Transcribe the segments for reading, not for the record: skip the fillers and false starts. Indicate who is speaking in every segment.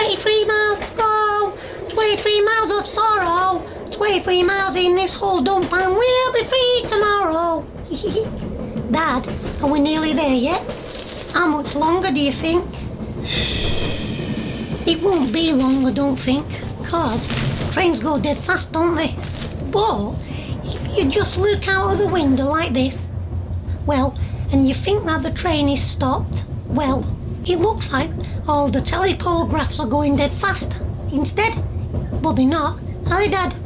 Speaker 1: 23 miles to go, 23 miles of sorrow, 23 miles in this whole dump and we'll be free tomorrow. Dad, are we nearly there yet? How much longer do you think? It won't be long, I don't think, cause trains go dead fast, don't they? But if you just look out of the window like this, well, and you think that the train is stopped, well, it looks like all the telepographs are going dead fast instead. But they're not, are they, Dad?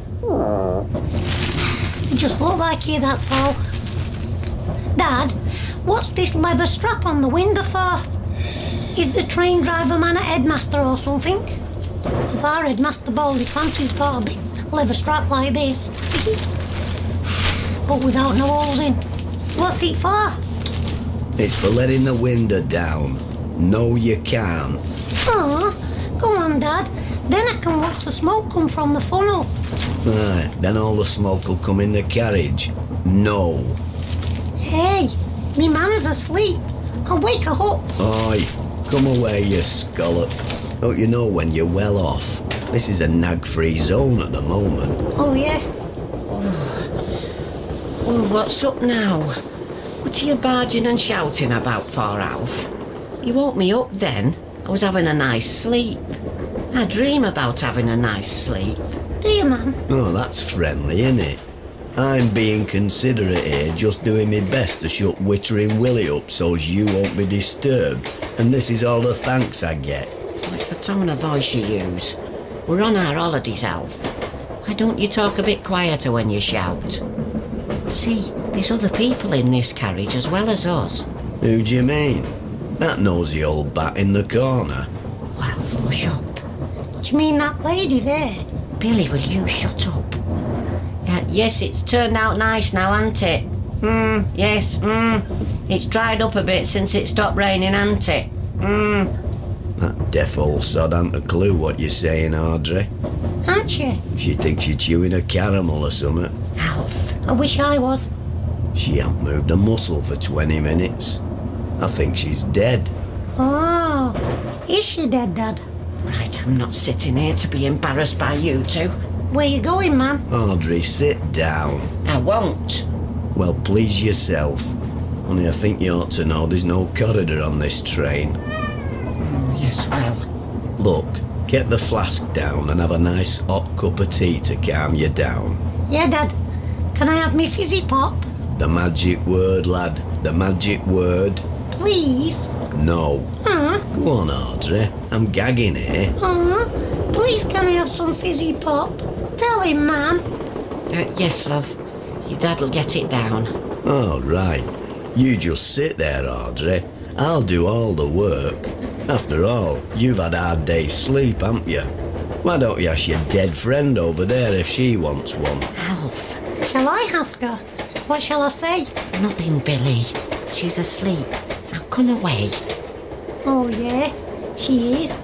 Speaker 1: They just look like you, that's all. Dad, what's this leather strap on the window for? Is the train driver man a headmaster or something? Because our headmaster Baldy Clancy's got a big leather strap like this. But without no holes in. What's it for?
Speaker 2: It's for letting the window down. No, you can't.
Speaker 1: Oh, go on, Dad. Then I can watch the smoke come from the funnel.
Speaker 2: Right, then all the smoke will come in the carriage. No.
Speaker 1: Hey, me man's asleep. I'll wake her up.
Speaker 2: Oi, come away, you scallop. Don't you know when you're well off? This is a nag-free zone at the moment.
Speaker 1: Oh, yeah.
Speaker 3: Oh, what's up now? What are you barging and shouting about for, Alf? You woke me up then. I was having a nice sleep. I dream about having a nice sleep.
Speaker 1: Do you, man?
Speaker 2: Oh, that's friendly, innit? I'm being considerate here, just doing my best to shut Wittering Willie up so's you won't be disturbed. And this is all the thanks I get.
Speaker 3: What's the tone of voice you use? We're on our holidays, Alf. Why don't you talk a bit quieter when you shout? See, there's other people in this carriage as well as us.
Speaker 2: Who do you mean? That nosy old bat in the corner.
Speaker 3: Well, hush up.
Speaker 1: Do you mean that lady there?
Speaker 3: Billy, will you shut up? Yes, it's turned out nice now, hasn't it? Yes, It's dried up a bit since it stopped raining, hasn't it?
Speaker 2: That deaf old sod hasn't a clue what you're saying, Audrey.
Speaker 1: Aren't you?
Speaker 2: She thinks you're chewing a caramel or something.
Speaker 3: Alf.
Speaker 1: I wish I was.
Speaker 2: She hasn't moved a muscle for 20 minutes. I think she's dead.
Speaker 1: Oh, is she dead, Dad?
Speaker 3: Right, I'm not sitting here to be embarrassed by you two.
Speaker 1: Where you going, man?
Speaker 2: Audrey, sit down.
Speaker 3: I won't.
Speaker 2: Well, please yourself. Only I think you ought to know there's no corridor on this train.
Speaker 3: Yes, well.
Speaker 2: Look, get the flask down and have a nice hot cup of tea to calm you down.
Speaker 1: Yeah, Dad. Can I have me fizzy pop?
Speaker 2: The magic word, lad. The magic word.
Speaker 1: Please?
Speaker 2: No. Go on, Audrey. I'm gagging here.
Speaker 1: Please can I have some fizzy pop? Tell him, Mum.
Speaker 3: Yes, love. Your dad'll get it down.
Speaker 2: Oh, right. You just sit there, Audrey. I'll do all the work. After all, you've had a hard day's sleep, haven't you? Why don't you ask your dead friend over there if she wants one?
Speaker 3: Alf.
Speaker 1: Shall I ask her? What shall I say?
Speaker 3: Nothing, Billy. She's asleep. Now come away.
Speaker 1: Oh, yeah, she is.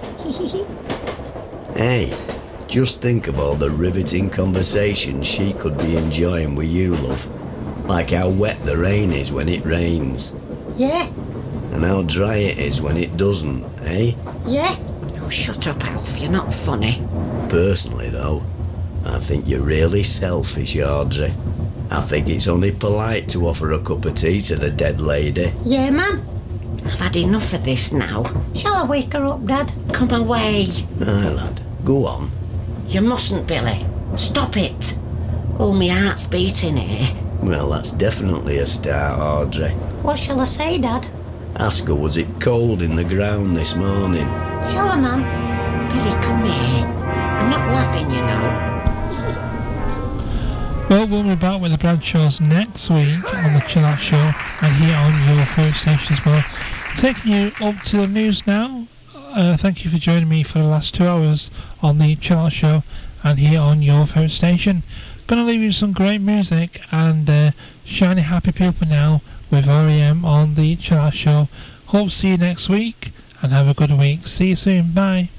Speaker 2: Hey, just think of all the riveting conversations she could be enjoying with you, love. Like how wet the rain is when it rains.
Speaker 1: Yeah.
Speaker 2: And how dry it is when it doesn't, eh?
Speaker 1: Yeah.
Speaker 3: Oh, shut up, Alf. You're not funny.
Speaker 2: Personally, though, I think you're really selfish, Audrey. I think it's only polite to offer a cup of tea to the dead lady.
Speaker 1: Yeah, Mum.
Speaker 3: I've had enough of this now.
Speaker 1: Shall I wake her up, Dad?
Speaker 3: Come away.
Speaker 2: Aye, lad. Go on.
Speaker 3: You mustn't, Billy. Stop it. Oh, my heart's beating here.
Speaker 2: Well, that's definitely a start, Audrey.
Speaker 1: What shall I say, Dad?
Speaker 2: Ask her, was it cold in the ground this morning?
Speaker 1: Shall I, Mum?
Speaker 3: Billy, come here. I'm not laughing, you know.
Speaker 4: Well, we'll be back with the Bradshaws next week on the Chill Out Show and here on your favourite station as well. Taking you up to the news now. Thank you for joining me for the last 2 hours on the Chill Out Show and here on your favourite station. Gonna leave you some great music and shiny happy people now with R.E.M. on the Chill Out Show. Hope to see you next week and have a good week. See you soon. Bye.